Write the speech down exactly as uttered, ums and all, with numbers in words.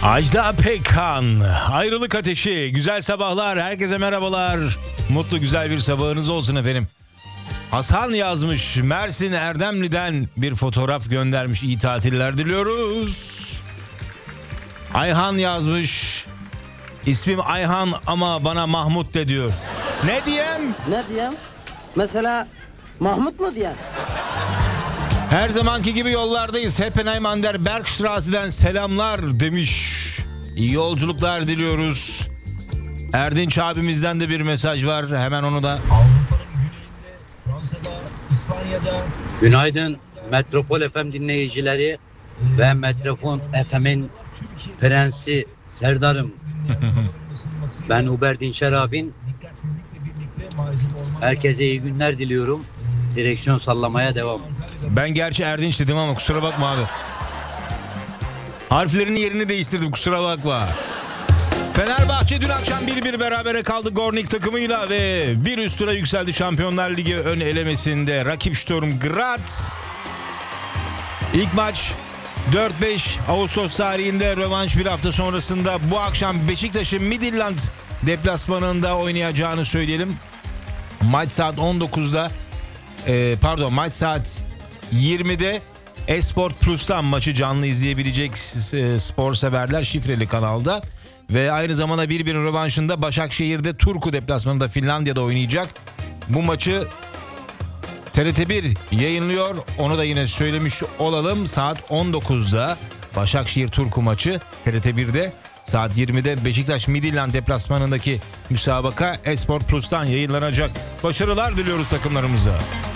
Ajda Pekkan, Ayrılık Ateşi, güzel sabahlar, herkese merhabalar. Mutlu güzel bir sabahınız olsun efendim. Hasan yazmış, Mersin Erdemli'den bir fotoğraf göndermiş, iyi tatiller diliyoruz. Ayhan yazmış, ismim Ayhan ama bana Mahmut de diyor. Ne diyem? Ne diyeyim? Mesela Mahmut mu diyeyim? Her zamanki gibi yollardayız. Heppenheim an der Bergstrasse'den selamlar demiş. İyi yolculuklar diliyoruz. Erdinç abimizden de bir mesaj var. Hemen onu da... Avrupa'nın güneyinde, Fransa'da, İspanya'da. Günaydın Metropol F M dinleyicileri ve Metropol F M'in prensi Serdar'ım. Ben Uber Dinçer abin. Herkese iyi günler diliyorum. Direksiyon sallamaya devam. Ben gerçi Erdinç dedim ama kusura bakma abi. Harflerin yerini değiştirdim, kusura bakma. Fenerbahçe dün akşam bir bir berabere kaldı Gornik takımıyla ve bir üst tura yükseldi. Şampiyonlar Ligi ön elemesinde rakip Sturm Graz. İlk maç dört beş Ağustos tarihinde, rövanş bir hafta sonrasında bu akşam Beşiktaş'ın Midtjylland deplasmanında oynayacağını söyleyelim. Maç saat on dokuzda e, pardon maç saat yirmide Esport Plus'tan maçı canlı izleyebilecek e, spor severler şifreli kanalda. Ve aynı zamanda bir bir rövanşında Başakşehir'de Turku deplasmanında Finlandiya'da oynayacak. Bu maçı T R T bir yayınlıyor. Onu da yine söylemiş olalım. Saat on dokuzda Başakşehir Turku maçı T R T birde. Saat yirmide Beşiktaş Midtjylland deplasmanındaki müsabaka Esport Plus'tan yayınlanacak. Başarılar diliyoruz takımlarımıza.